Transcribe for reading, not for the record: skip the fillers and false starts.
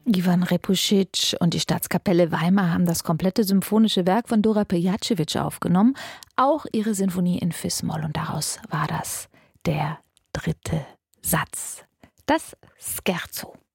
Ivan Repusic und die Staatskapelle Weimar haben das komplette symphonische Werk von Dora Pejacevic aufgenommen, auch ihre Sinfonie in Fis-Moll, und daraus war das der 3. Satz, das Scherzo.